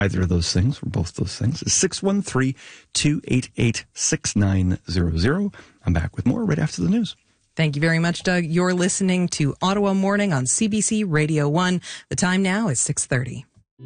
either of those things or both those things is 613-288-6900. I'm back with more right after the news. Thank you very much, Doug. You're listening to Ottawa Morning on CBC Radio 1. The time now is 6:30.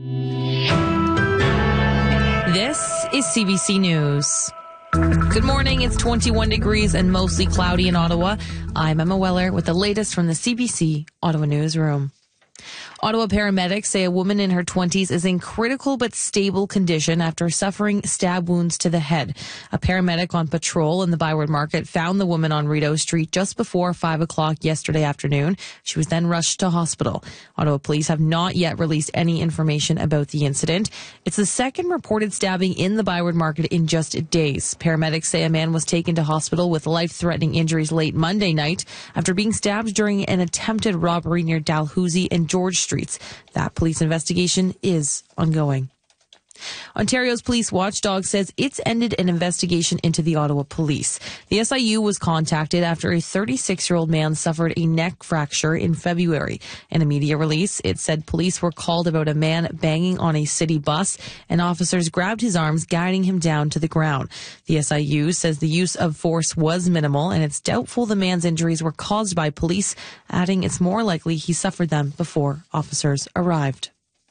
This is CBC News. Good morning. It's 21 degrees and mostly cloudy in Ottawa. I'm Emma Weller with the latest from the CBC Ottawa Newsroom. Ottawa paramedics say a woman in her 20s is in critical but stable condition after suffering stab wounds to the head. A paramedic on patrol in the Byward Market found the woman on Rideau Street just before 5 o'clock yesterday afternoon. She was then rushed to hospital. Ottawa police have not yet released any information about the incident. It's the second reported stabbing in the Byward Market in just days. Paramedics say a man was taken to hospital with life-threatening injuries late Monday night after being stabbed during an attempted robbery near Dalhousie and George Streets. That police investigation is ongoing. Ontario's police watchdog says it's ended an investigation into the Ottawa police. The SIU was contacted after a 36-year-old man suffered a neck fracture in February. In a media release, it said police were called about a man banging on a city bus, and officers grabbed his arms, guiding him down to the ground. The SIU says the use of force was minimal, and it's doubtful the man's injuries were caused by police, adding it's more likely he suffered them before officers arrived.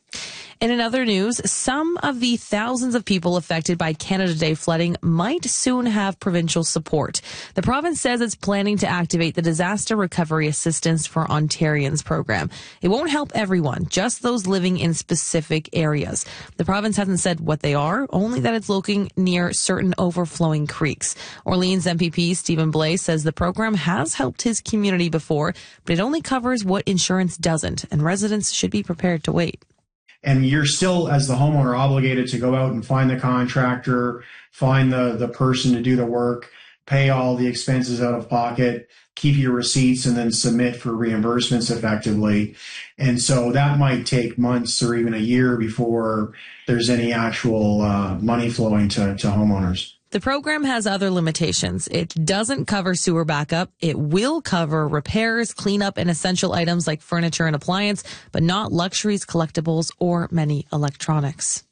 And in other news, some of the thousands of people affected by Canada Day flooding might soon have provincial support. The province says it's planning to activate the Disaster Recovery Assistance for Ontarians program. It won't help everyone, just those living in specific areas. The province hasn't said what they are, only that it's looking near certain overflowing creeks. Orleans MPP Stephen Blais says the program has helped his community before, but it only covers what insurance doesn't, and residents should be prepared to wait. And you're still, as the homeowner, obligated to go out and find the contractor, find the person to do the work, pay all the expenses out of pocket, keep your receipts, and then submit for reimbursements effectively. And so that might take months or even a year before there's any actual money flowing to homeowners. The program has other limitations. It doesn't cover sewer backup. It will cover repairs, cleanup, and essential items like furniture and appliance, but not luxuries, collectibles, or many electronics.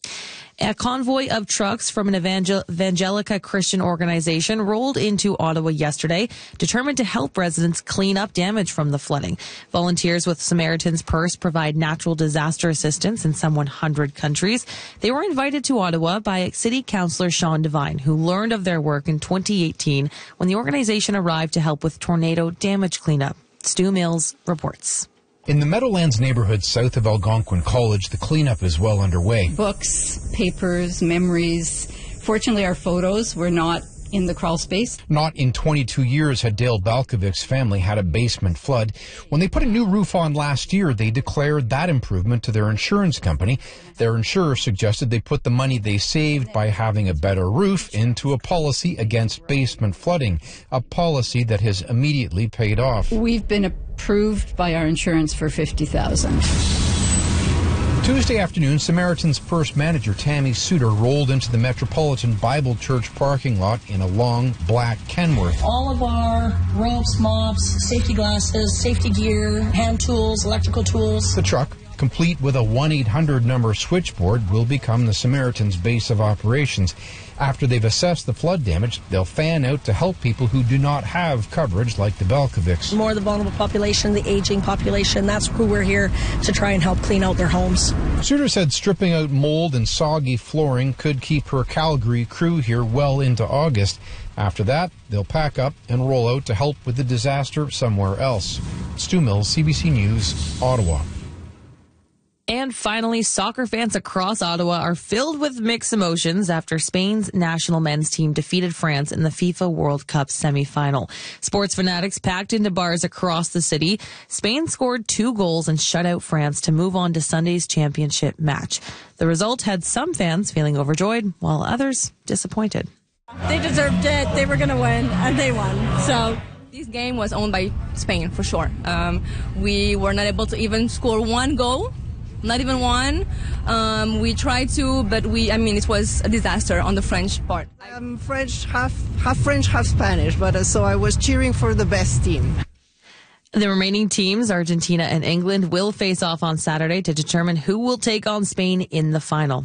A convoy of trucks from an Evangelica Christian organization rolled into Ottawa yesterday, determined to help residents clean up damage from the flooding. Volunteers with Samaritan's Purse provide natural disaster assistance in some 100 countries. They were invited to Ottawa by City Councillor Sean Devine, who learned of their work in 2018 when the organization arrived to help with tornado damage cleanup. Stu Mills reports. In the Meadowlands neighborhood south of Algonquin College, the cleanup is well underway. Books, papers, memories. Fortunately, our photos were not in the crawl space. Not in 22 years had Dale Balkovic's family had a basement flood. When they put a new roof on last year, they declared that improvement to their insurance company. Their insurer suggested they put the money they saved by having a better roof into a policy against basement flooding, a policy that has immediately paid off. We've been approved by our insurance for $50,000. Tuesday afternoon, Samaritan's Purse manager Tammy Suter rolled into the Metropolitan Bible Church parking lot in a long black Kenworth. All of our ropes, mops, safety glasses, safety gear, hand tools, electrical tools. The truck, complete with a 1-800 number switchboard, will become the Samaritan's base of operations. After they've assessed the flood damage, they'll fan out to help people who do not have coverage like the Balkovics. More the vulnerable population, the aging population, that's who we're here to try and help clean out their homes. Suter said stripping out mold and soggy flooring could keep her Calgary crew here well into August. After that, they'll pack up and roll out to help with the disaster somewhere else. Stu Mills, CBC News, Ottawa. And finally, soccer fans across Ottawa are filled with mixed emotions after Spain's national men's team defeated France in the FIFA World Cup semi-final. Sports fanatics packed into bars across the city. Spain scored 2 goals and shut out France to move on to Sunday's championship match. The result had some fans feeling overjoyed, while others disappointed. They deserved it. They were going to win, and they won. So this game was owned by Spain, for sure. We were not able to even score 1 goal. Not even one. We tried to, but it was a disaster on the French part. I'm French, half French, half Spanish, but so I was cheering for the best team. The remaining teams, Argentina and England, will face off on Saturday to determine who will take on Spain in the final.